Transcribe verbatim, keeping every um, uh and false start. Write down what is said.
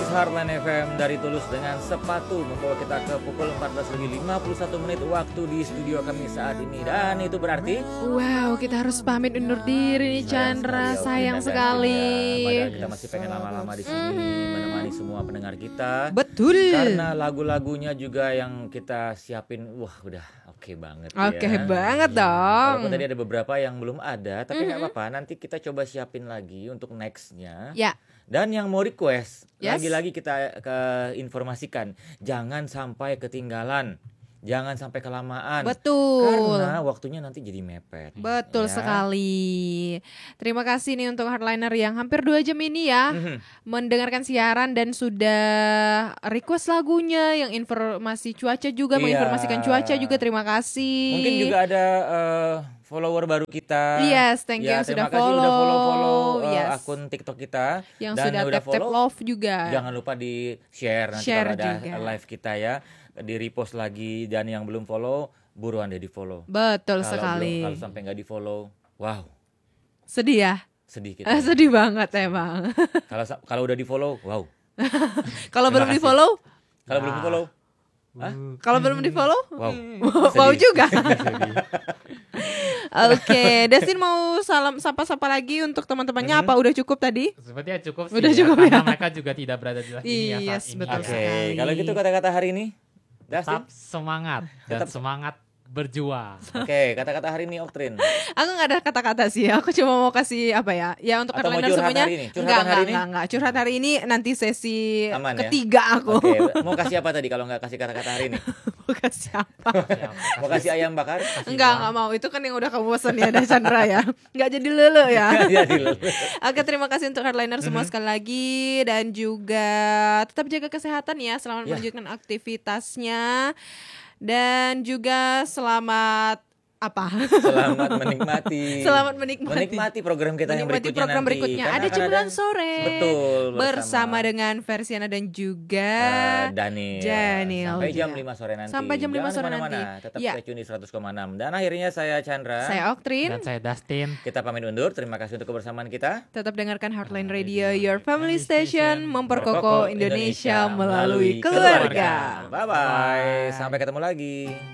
This Heartline F M dari Tulus dengan sepatu membawa kita ke pukul empat belas lebih lima puluh satu menit waktu di studio kami saat ini. Dan itu berarti wow, kita harus pamit undur diri nih Chandra, sayang sekali. Padahal kita masih pengen lama-lama di sini mm-hmm. menemani semua pendengar kita. Betul. Karena lagu-lagunya juga yang kita siapin, wah udah oke okay banget okay ya. Oke banget dong. Walaupun tadi ada beberapa yang belum ada, tapi nggak mm-hmm. apa-apa. Nanti kita coba siapin lagi untuk nextnya. Ya. Dan yang mau request, yes. lagi-lagi kita ke informasikan, jangan sampai ketinggalan, jangan sampai kelamaan. Betul. Karena waktunya nanti jadi mepet. Betul ya. sekali. Terima kasih nih untuk Heartliner yang hampir dua jam ini ya, mm-hmm. mendengarkan siaran dan sudah request lagunya, yang informasi cuaca juga, iya. menginformasikan cuaca juga, terima kasih. Mungkin juga ada... Uh, follower baru kita. Yes, thank you ya, yang sudah follow. follow. Sudah follow-follow uh, yes. akun TikTok kita. Yang dan sudah yang udah tap-tap love juga. Jangan lupa di-share nanti Share kalau ada juga. live kita ya. Di-repost lagi, dan yang belum follow buruan deh di-follow. Betul kalau sekali. Belum, kalau sampai enggak di-follow, wow. Sedih ya? Sedih kita. Eh, sedih banget emang. Kalau kalau udah di-follow, wow. Kalau belum di-follow? Kalau belum di-follow? Hah? Kalau belum di-follow? Wow. Wow juga. Oke, okay. Destin mau salam sapa-sapa lagi untuk teman-temannya, hmm. apa udah cukup tadi? Sepertinya cukup sih. Udah ya, cukup karena ya. mereka juga tidak berada di live ini ya saat yes, ini. Betul Oke, okay. Kalau gitu kata-kata hari ini, Destin? Tetap semangat dan Tetap semangat berjuang. Oke, okay, kata-kata hari ini Oktrin. Aku nggak ada kata-kata sih, aku cuma mau kasih apa ya? Ya untuk Heartliner semuanya. Hari ini? Enggak, hari enggak, ini? enggak, enggak. Curhat hari ini nanti sesi Aman, ketiga ya? aku. Oke, okay. Mau kasih apa tadi kalau nggak kasih kata-kata hari ini? Mau kasih apa? Mau kasih ayam bakar? Enggak, enggak mau. Itu kan yang udah kamu pesan ya, dari Chandra ya. Enggak jadi lele ya. Jadi lele. Oke, terima kasih untuk Heartliner semua mm-hmm. sekali lagi, dan juga tetap jaga kesehatan ya, selamat yeah. melanjutkan aktivitasnya. Dan juga selamat apa? Selamat menikmati. Selamat menikmati. Menikmati program kita menikmati yang berikutnya program nanti. berikutnya. Ada Cemburuan Sore. Betul. Bersama, bersama dengan Versiana dan juga uh, Daniel. Daniel. Sampai jam juga. lima sore nanti. Sampai jam lima sore Jangan nanti. Tetap ya. stay tune di seratus koma enam. Dan akhirnya saya Chandra. Saya Oktrin. Dan saya Dustin. Kita pamit undur. Terima kasih untuk kebersamaan kita. Tetap dengarkan Heartline Radio, your family station, memperkokoh Indonesia melalui keluarga. Bye bye. Sampai ketemu lagi.